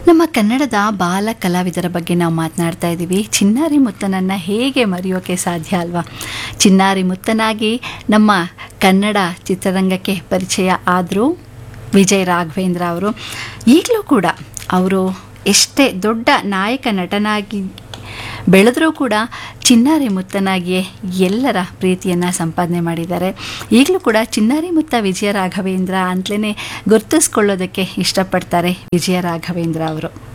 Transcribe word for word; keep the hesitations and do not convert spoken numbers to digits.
ನಮ್ಮ ಕನ್ನಡದ ಬಾಲ ಕಲಾವಿದರ ಬಗ್ಗೆ ನಾವು ಮಾತನಾಡ್ತಾ ಇದ್ದೀವಿ. ಚಿನ್ನಾರಿ ಮುತ್ತನನ್ನು ಹೇಗೆ ಮರೆಯೋಕ್ಕೆ ಸಾಧ್ಯ ಅಲ್ವಾ? ಚಿನ್ನಾರಿ ಮುತ್ತನಾಗಿ ನಮ್ಮ ಕನ್ನಡ ಚಿತ್ರರಂಗಕ್ಕೆ ಪರಿಚಯ ಆದರೂ ವಿಜಯ್ ರಾಘವೇಂದ್ರ ಅವರು. ಈಗಲೂ ಕೂಡ ಅವರು ಎಷ್ಟೇ ದೊಡ್ಡ ನಾಯಕ ನಟನಾಗಿ ಬೆಳೆದರೂ ಕೂಡ ಚಿನ್ನಾರಿ ಮುತ್ತನಾಗಿಯೇ ಎಲ್ಲರ ಪ್ರೀತಿಯನ್ನು ಸಂಪಾದನೆ ಮಾಡಿದ್ದಾರೆ. ಈಗಲೂ ಕೂಡ ಚಿನ್ನಾರಿ ಮುತ್ತ ವಿಜಯ ರಾಘವೇಂದ್ರ ಅಂತಲೇ ಗುರುತಿಸ್ಕೊಳ್ಳೋದಕ್ಕೆ ಇಷ್ಟಪಡ್ತಾರೆ ವಿಜಯ ರಾಘವೇಂದ್ರ ಅವರು.